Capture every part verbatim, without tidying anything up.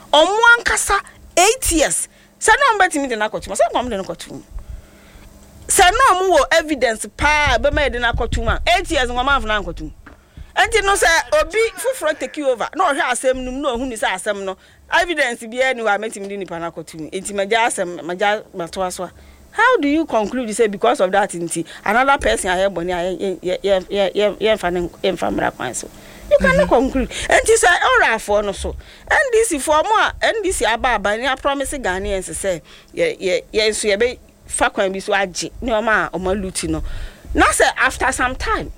omo ankasa eight years say no mbeti me de na kotu say kom de na kotu say no mo wo evidence pa be me de na kotu ma eight years ngoma af na kotu enti no say obi fufuro take over no hwe asem num no hu ni say asem no evidence bi any wa meti me de nipa na kotu enti maja asem maja mato aso. How do you conclude say because of that inti another person aye boni aye ye ye ye ye mfa mfa kwan so you cannot conclude and this say ora for no so N D C for more N D C aba aba ni promise Ghanaians say ye ye ye so ye be fa kwan bi so age ni o ma o ma luti no na say after some time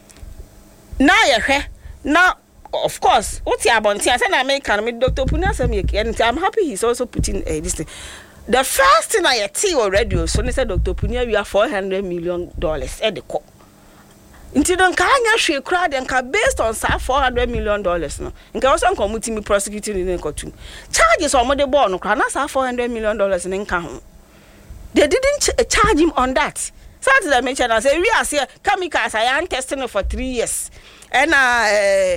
na ye hwe na of course what you abonti I say na make can me Doctor Punia say me and I'm happy he's also putting uh, this thing. The first thing I see already so they said Doctor Punia we are four hundred million dollars at the co. Until don't kanya hwe kra den ka based on sa four hundred million dollars no. Nka also committee me prosecuting in court. Charges on the board no kra na sa four hundred million dollars in nka ho. They didn't ch charge him on that. So that I mentioned I say we are say chemicals I am testing for three years. And uh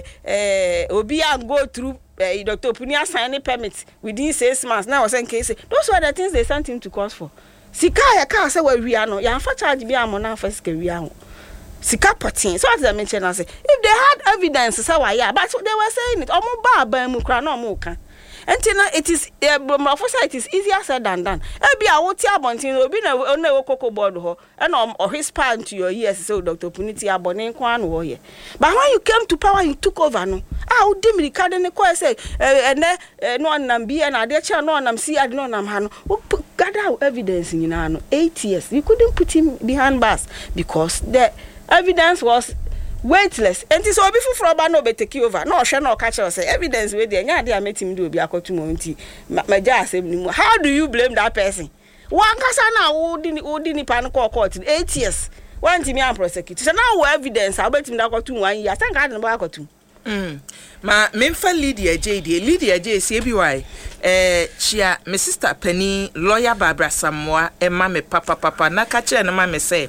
eh obi and go through Uh, Doctor Punia signed a permit within six months. Now, I was saying, those were the things they sent him to court for. Sika ya ka say we are no. Ya fa charge bi amona fa sika wi aho. Sika potin. So as I mentioned, I say if they had evidence, say why yeah, but they were saying it. Omo ba ba mu kra na omo kan. Until now, it is uh, it is easier said than done. Ebi a woti abontin obi na na wo koko board ho. And um or his part to your ears say Doctor Puniti abone kwan wo here. But when you came to power, you took over no. Ah, udi mi card ne ko say eh eh no nam bi na de che no nam si ade no nam ha no. Gather evidence nyina no eight years. You couldn't put him behind bars because the evidence was weightless. And this will be for Froba no be take over. No, share no catch us. Evidence with the nya dey met him do be akotu mo nti. Maja asem ni mo. How do you blame that person? One kasa na wo di wo di ni pan court eight years. One time am prosecute. So now evidence about him that akotu one year. Thank God no akotu. Mm. Ma memfa Lydia J D. Lydia J C B Y. Eh chia my sister Penny lawyer Barbara Samoa e ma me papa papa na ka kire na ma me say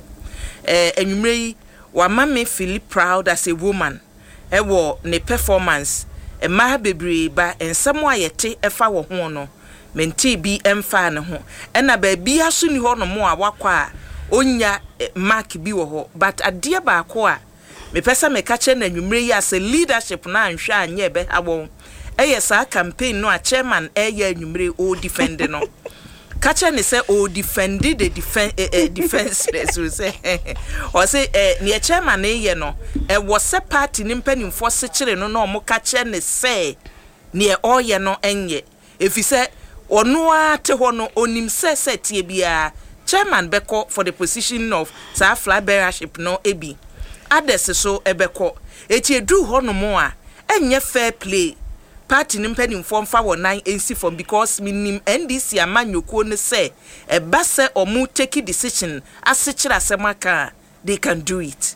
eh enwumre wa mama feel proud as a woman e wo ne performance e ma bebre ba ensam ayete e fa wo ho no menti bi emfa ne ho e na ba bi aso ni ho no mo a wakwa onya mark bi wo ho but ade ba ko a me pesa me ka che na nwumre yi as a leadership na anhwe anye be awon e yesa campaign no a chairman e ya nwumre o defend no Kacha ni say o defend the defense eh, eh, defenseless we say or say eh near chairman eh ye no e was a party ni mpanimfo se kire no no mo kacha ni say near all ye no enye if you say ono ate ho no onim say set ye bia chairman beko for the position of sa flag bearership no ebi others so ebeko eti edu ho no mo a enye fair play party nimpeni mfomfa wo nine ac from because minim N D C amanyoko ne say e ba se omu take decision asechira semaka they can do it.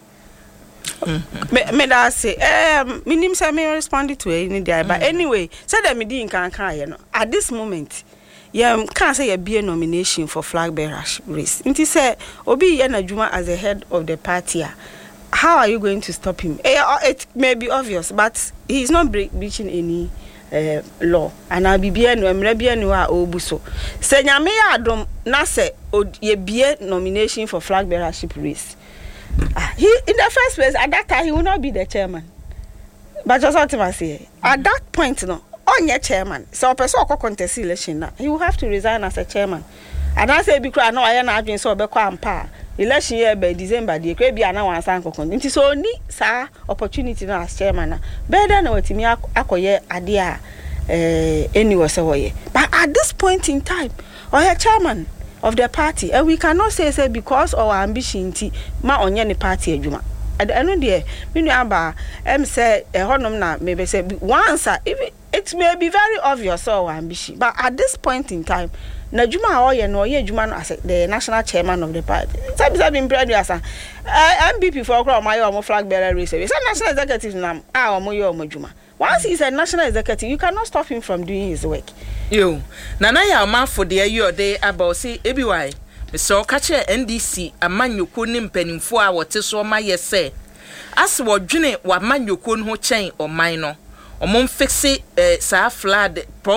Mm-hmm. me me da say um minim say me respond to any day but anyway say that me di nkan kan ye no at this moment yeah can say ye be a nomination for flag bearer race nti say obi ye na djuma as the head of the party. How are you going to stop him? It may be obvious, but he's not breaching any uh, law. And I'll be bien no emrebia no a obuso. Se nyame adom na se ye be nomination for flag bearership race. He in the first place at that time he will not be the chairman. But just what I say at that point no on your chairman. So person ko contest election na he will have to resign as a chairman. And I say because no I na adwin so be kwa ampa. Election year by December the kwe bia na wan san kokon nti so ni sa opportunity na as chairman na better na watimi akoye ade a eh any was woye but at this point in time or a chairman of the party and we cannot say say because our ambition ti ma onye ne party adwuma at the end of the day me nu aba em say e honom na maybe say once even it may be very obvious our ambition but at this point in time na juma oye no oye juma no as the national chairman of the party sabi sabi impressed as M B P for okra my omo flag bearer race say national executive nam ah omo ye omo juma once he's a national executive you cannot stop him from doing his work yo nana ya ma for the you dey about say ebi why me so ka che N D C amanyoko ne mpanimfo a wote so ma ye say as wo dwene wa amanyoko no ho chen o man no omo fixe eh, sa flag